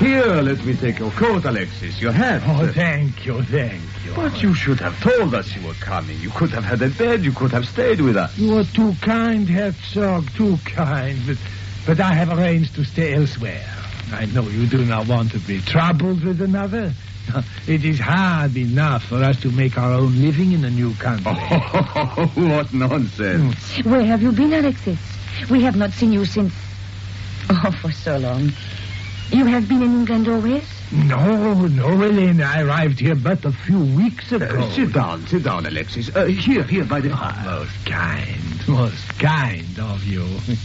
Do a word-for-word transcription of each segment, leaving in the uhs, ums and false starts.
Here, let me take your coat, Alexis, your hat. Oh, thank you, thank you. But you should have told us you were coming. You could have had a bed. You could have stayed with us. You are too kind, Herzog, too kind. But, but I have arranged to stay elsewhere. I know you do not want to be troubled with another. It is hard enough for us to make our own living in a new country. Oh, what nonsense. Where have you been, Alexis? We have not seen you since... Oh, for so long. You have been in England always? No, no, Elena. I arrived here but a few weeks ago. Uh, sit down, sit down, Alexis. Uh, here, here, by the fire. Most kind, most kind of you.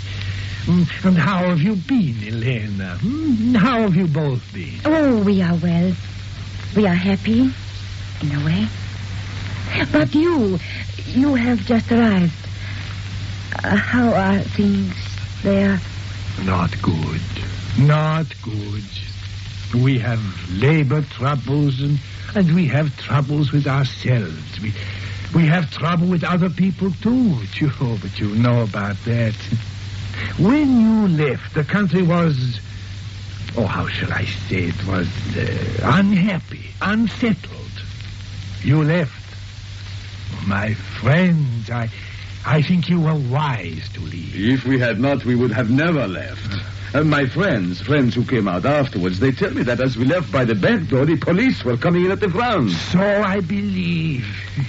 And how have you been, Elena? How have you both been? Oh, we are well. We are happy, in a way. But you, you have just arrived. Uh, how are things there? Not good. Not good. We have labor troubles and, and we have troubles with ourselves. We we have trouble with other people, too. But you, but you know about that. When you left, the country was... Oh, how shall I say it? Was uh, unhappy, unsettled. You left. My friends, I... I think you were wise to leave. If we had not, we would have never left. Uh, my friends, friends who came out afterwards, they tell me that as we left by the back door, the police were coming in at the front. So I believe.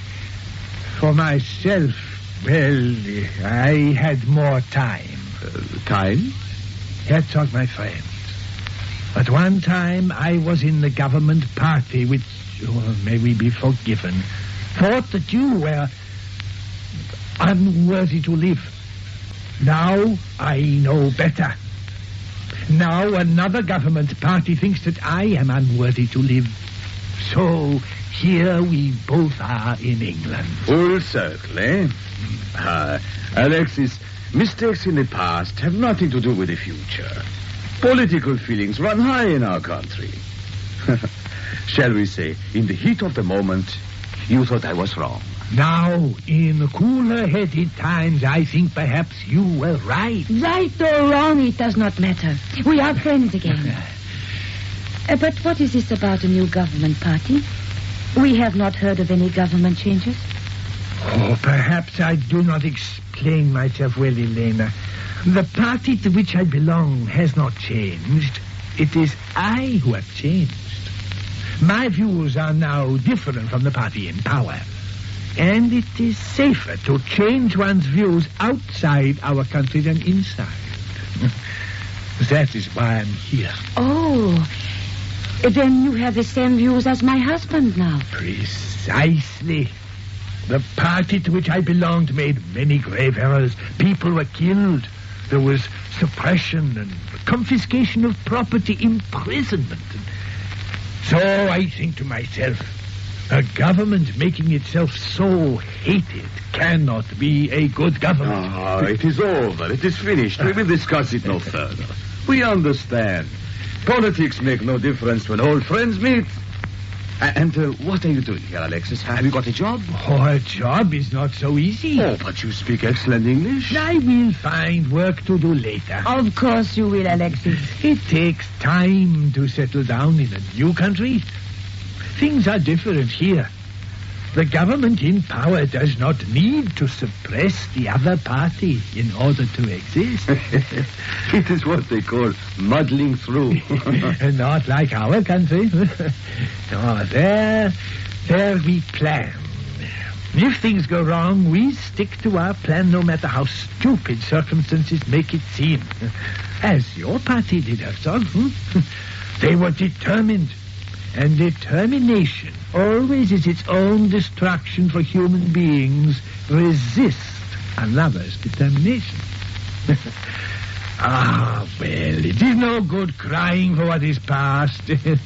For myself, well, I had more time. Uh, time? Herzog, my friend. At one time, I was in the government party, which, oh, may we be forgiven, thought that you were unworthy to live. Now I know better. Now another government party thinks that I am unworthy to live. So here we both are in England. Full circle, eh? Uh, Alexis, mistakes in the past have nothing to do with the future. Political feelings run high in our country. Shall we say, in the heat of the moment, you thought I was wrong. Now, in cooler-headed times, I think perhaps you were right. Right or wrong, it does not matter. We are friends again. uh, but what is this about a new government party? We have not heard of any government changes. Oh, perhaps I do not explain myself well, Elena. The party to which I belong has not changed. It is I who have changed. My views are now different from the party in power. And it is safer to change one's views outside our country than inside. That is why I'm here. Oh, then you have the same views as my husband now. Precisely. The party to which I belonged made many grave errors. People were killed. There was suppression and confiscation of property, imprisonment. So I think to myself, a government making itself so hated cannot be a good government. Ah, it is over. It is finished. We will discuss it no further. We understand. Politics make no difference when old friends meet. Uh, and uh, what are you doing here, Alexis? Have you got a job? Oh, a job is not so easy. Oh, but you speak excellent English. I will find work to do later. Of course you will, Alexis. It takes time to settle down in a new country. Things are different here. The government in power does not need to suppress the other party in order to exist. It is what they call muddling through. Not like our country. No, there, there we plan. If things go wrong, we stick to our plan no matter how stupid circumstances make it seem. As your party did, Herzog. They were determined. And determination always is its own destruction for human beings. Resist another's determination. Ah, well, it is no good crying for what is past.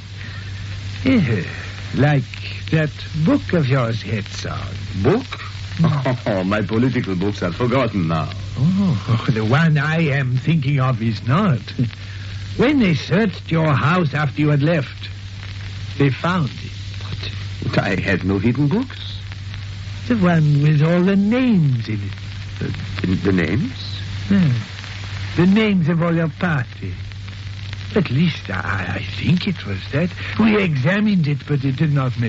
Like that book of yours, Herzog. Book? Oh, my political books are forgotten now. Oh, the one I am thinking of is not. When they searched your house after you had left, they found it. But I had no hidden books. The one with all the names in it. The, the, the names? Hmm. The names of all your party. At least I, I think it was that. We examined it, but it did not make